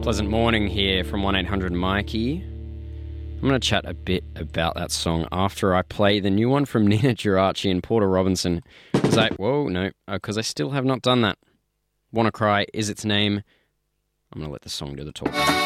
Pleasant morning here from 1-800-Mikey. I'm going to chat a bit about that song after I play the new one from Nina Geraci and Porter Robinson. Because I still have not done that. Wanna Cry is its name. I'm going to let the song do the talking.